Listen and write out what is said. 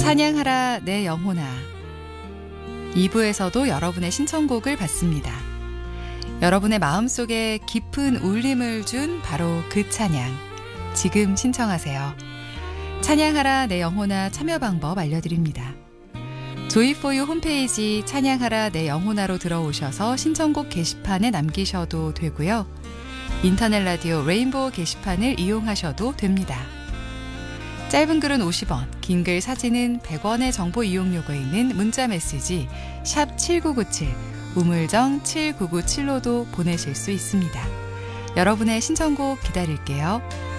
찬양하라 내 영혼아. 2부에서도 여러분의 신청곡을 받습니다. 여러분의 마음속에 깊은 울림을 준 바로 그 찬양. 지금 신청하세요. 찬양하라 내 영혼아 참여 방법 알려드립니다. 조이포유 홈페이지 찬양하라 내 영혼아로 들어오셔서 신청곡 게시판에 남기셔도 되고요. 인터넷 라디오 레인보우 게시판을 이용하셔도 됩니다. 짧은 글은 50원, 긴 글 사진은 100원의 정보 이용료가 있는 문자 메시지 샵 7997, 우물정 7997로도 보내실 수 있습니다. 여러분의 신청곡 기다릴게요.